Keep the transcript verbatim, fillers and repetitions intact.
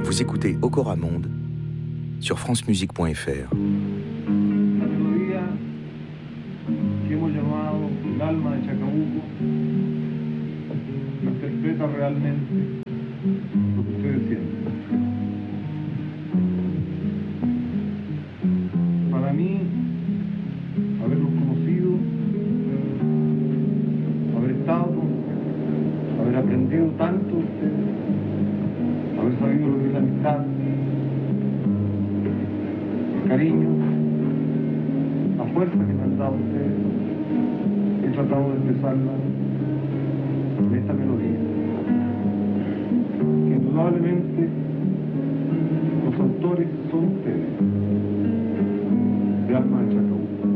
Vous écoutez Okora Monde sur francemusique point f r. Que hemos llamado el alma de Chacabuco interpreta realmente lo que ustedes sienten. Para mí, haberlos conocido, haber estado con ustedes, haber aprendido tanto de ustedes, haber sabido lo que es la amistad, el cariño, la fuerza que me han dado ustedes, he tratado de expresarla en esta melodía. Que indudablemente los autores son ustedes, de Alma de Chacabuco.